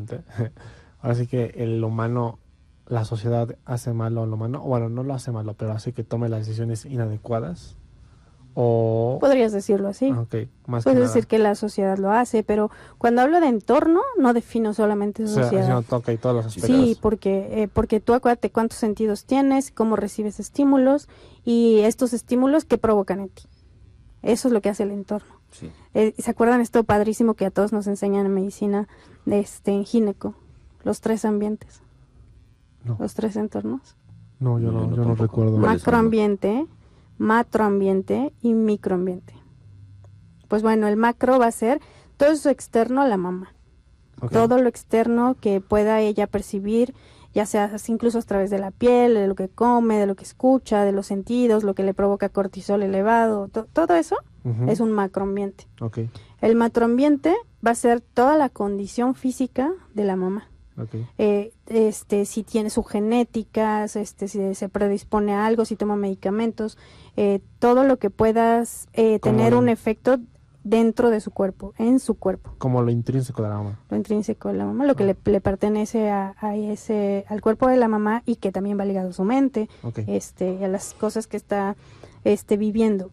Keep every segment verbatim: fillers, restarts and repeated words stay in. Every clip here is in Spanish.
obviamente. Ahora sí que el humano, la sociedad hace malo al humano, o bueno, no lo hace malo, pero hace que tome las decisiones inadecuadas. O... Podrías decirlo así. Ok, más Puedes que decir nada. que la sociedad lo hace, pero cuando hablo de entorno, no defino solamente O sea, así sociedad. no toca y todos los Sí, aspectos. Sí, porque, eh, porque tú acuérdate cuántos sentidos tienes, cómo recibes estímulos y estos estímulos que provocan en ti. Eso es lo que hace el entorno. sí. Eh, ¿Se acuerdan esto padrísimo que a todos nos enseñan en medicina, este, en gineco? Los tres ambientes, No, los tres entornos. no, yo No, no, yo no yo no tampoco. recuerdo. ¿Cuáles son? Macroambiente, macroambiente y microambiente. Pues bueno, el macro va a ser todo eso externo a la mamá. Ok. Todo lo externo que pueda ella percibir, ya sea incluso a través de la piel, de lo que come, de lo que escucha, de los sentidos, lo que le provoca cortisol elevado, to- todo eso Ujú. es un macroambiente. Ok, El macroambiente va a ser toda la condición física de la mamá. ok. Eh, este, si tiene su genética, este, si se predispone a algo, si toma medicamentos, eh, todo lo que puedas eh, Como tener el- un efecto dentro de su cuerpo, en su cuerpo, Como lo intrínseco de la mamá. lo intrínseco de la mamá, lo que Ah. le, le pertenece a, a ese, al cuerpo de la mamá y que también va ligado a su mente, Ok. este, y a las cosas que está este, viviendo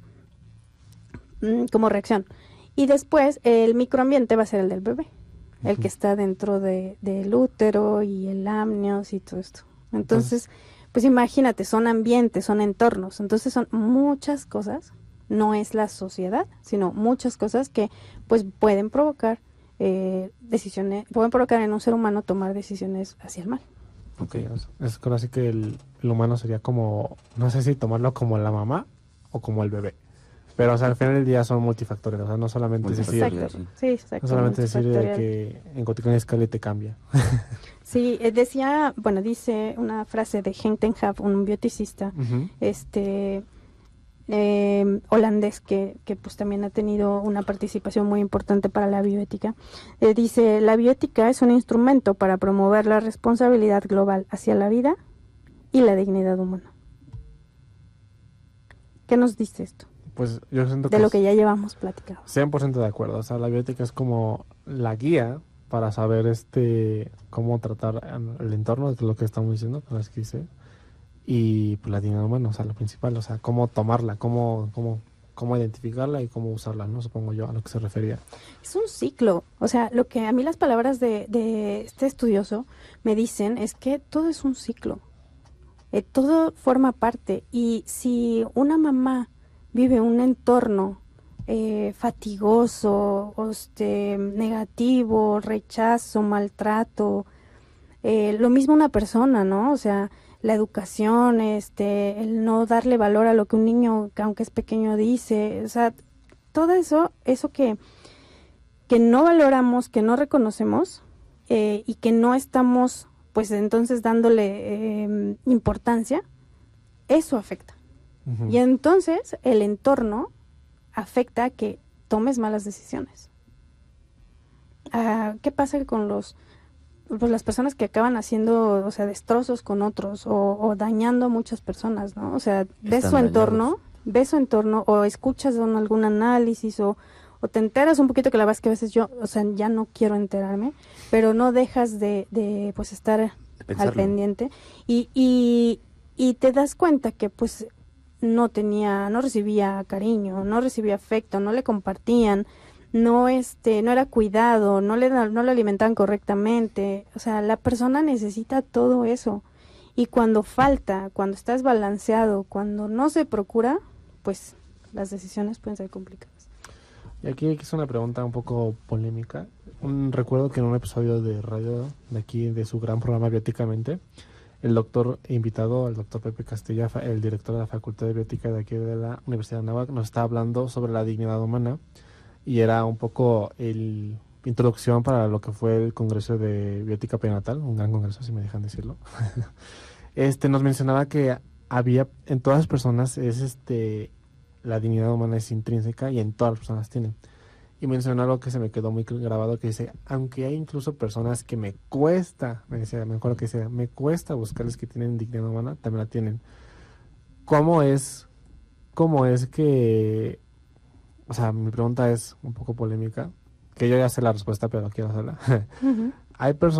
mm, como reacción. Y después el microambiente va a ser el del bebé, el Ujú. que está dentro de, del útero y el amnios y todo esto. Entonces, pues imagínate, son ambientes, son entornos, entonces son muchas cosas, no es la sociedad, sino muchas cosas que pues pueden provocar eh, decisiones, pueden provocar en un ser humano tomar decisiones hacia el mal. Ok, es, es como así que el, el humano sería como, no sé si tomarlo como la mamá o como el bebé. Pero, o sea, al final del día son multifactores, o sea, no solamente es decir, Multifactorial. Exacto, sí. sí, exacto. no solamente decir de multifactorial. que en Coticón Escala te cambia. Sí, eh, decía, bueno, dice una frase de Henk ten Haf, un bioticista, Ujú. este eh, holandés que, que pues también ha tenido una participación muy importante para la bioética. Eh, dice, la bioética es un instrumento para promover la responsabilidad global hacia la vida y la dignidad humana. ¿Qué nos dice esto? Pues yo siento De que lo es que ya llevamos platicado. cien por ciento de acuerdo. O sea, la biótica es como la guía para saber este cómo tratar em, el entorno, es lo que estamos diciendo, con las que dice. Y pues la dignidad humana, o sea, lo principal, o sea, cómo tomarla, cómo, cómo, cómo identificarla y cómo usarla, ¿no? Supongo yo a lo que se refería. Es un ciclo. O sea, lo que a mí las palabras de, de este estudioso me dicen es que todo es un ciclo. Eh, todo forma parte. Y si una mamá vive un entorno eh, fatigoso, este, negativo, rechazo, maltrato, eh, lo mismo una persona, ¿no? O sea, la educación, este, el no darle valor a lo que un niño, que aunque es pequeño, dice, o sea, todo eso, eso que, que no valoramos, que no reconocemos eh, y que no estamos, pues entonces dándole eh, importancia, eso afecta. Ujú. Y entonces el entorno afecta a que tomes malas decisiones. Ah, ¿qué pasa con los pues las personas que acaban haciendo, o sea, destrozos con otros o, o dañando a muchas personas, ¿no? O sea, ves Están su entorno, dañados. ves su entorno o escuchas un- algún análisis o, o te enteras un poquito que la verdad es que a veces yo, o sea, ya no quiero enterarme, pero no dejas de, de pues estar De al pensarlo. pendiente y, y, y te das cuenta que pues no tenía, no recibía cariño, no recibía afecto, no le compartían, no este, no era cuidado, no le da- no le alimentaban correctamente, o sea, la persona necesita todo eso. Y cuando falta, cuando está desbalanceado, cuando no se procura, pues las decisiones pueden ser complicadas. Y aquí es una pregunta un poco polémica. Un, recuerdo que en un episodio de radio de aquí, de su gran programa Bióticamente, el doctor invitado, el doctor Pepe Castilla, fa- el director de la Facultad de Biótica de aquí de la Universidad de Anáhuac, nos está hablando sobre la dignidad humana y era un poco el introducción para lo que fue el Congreso de Biótica Perinatal, un gran congreso, si me dejan decirlo. Este nos mencionaba que había en todas las personas es este la dignidad humana es intrínseca y en todas las personas tienen. Y mencionó algo que se me quedó muy grabado que dice, aunque hay incluso personas que me cuesta, me decía, me acuerdo que decía, me cuesta buscarles que tienen dignidad humana, también la tienen. ¿Cómo es, cómo es que, o sea, mi pregunta es un poco polémica, que yo ya sé la respuesta, pero quiero hacerla. Ujú. Hay personas